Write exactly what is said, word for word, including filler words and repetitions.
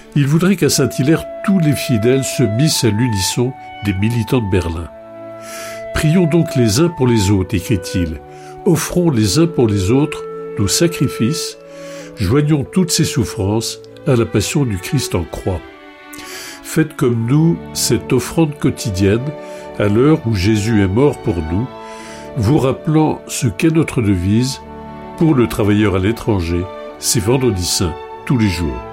Il voudrait qu'à Saint-Hilaire, tous les fidèles se missent à l'unisson des militants de Berlin. Prions donc les uns pour les autres, écrit-il. Offrons les uns pour les autres nos sacrifices, joignons toutes ces souffrances à la passion du Christ en croix. Faites comme nous cette offrande quotidienne à l'heure où Jésus est mort pour nous, vous rappelant ce qu'est notre devise, pour le travailleur à l'étranger, c'est Vendredi Saint tous les jours.